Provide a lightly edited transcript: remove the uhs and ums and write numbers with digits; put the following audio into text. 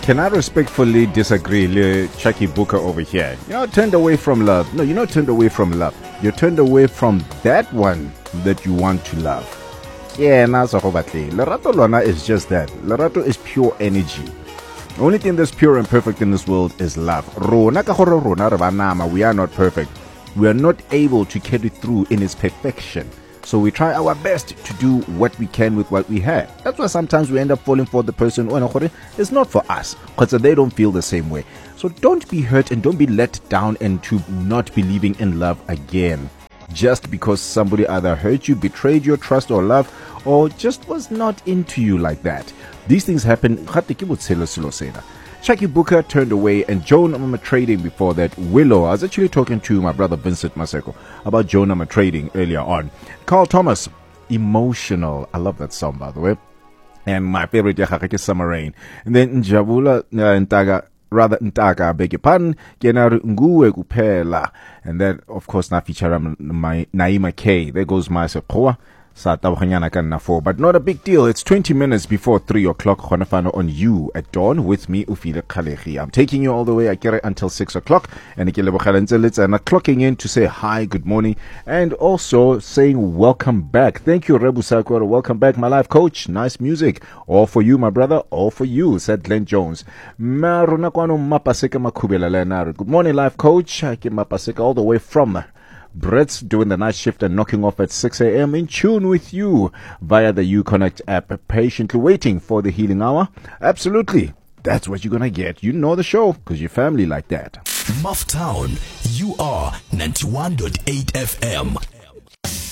Can I respectfully disagree, Chucky Booker over here? You're not turned away from love. No, you're not turned away from love. You're turned away from that one that you want to love. Yeah, Lerato Lona is just that. Lerato is pure energy. The only thing that's pure and perfect in this world is love. We are not perfect. We are not able to carry through in its perfection. So we try our best to do what we can with what we have. That's why sometimes we end up falling for the person who is not for us, because they don't feel the same way. So don't be hurt and don't be let down into not believing in love again. Just because somebody either hurt you, betrayed your trust or love, or just was not into you like that. These things happen. Chucky Booker turned away, and Joan Trading before that. Willow. I was actually talking to my brother Vincent Maseko about Joan Trading earlier on. Carl Thomas, Emotional. I love that song, by the way. And my favorite is Summer Rain. And then Njabula Ntaka, beg your pardon, Genaru Nguwe Kupela. And then, of course, na feature Naima K. There goes my Sekoa. But not a big deal. It's 20 minutes before 3 o'clock. Khonafano on You at Dawn with me, Ufile Kalehi. I'm taking you all the way until 6 o'clock. And clocking in to say hi, good morning, and also saying welcome back. Thank you, Rebu Sakura. Welcome back, my life coach. Nice music. All for you, my brother. All for you, said Glenn Jones. Good morning, life coach. Mapaseka all the way from Brett's doing the night shift and knocking off at 6 a.m. in tune with you via the UConnect app, patiently waiting for the healing hour. Absolutely. That's what you're going to get. You know the show because you're family like that. Muff Town, you are 91.8 FM.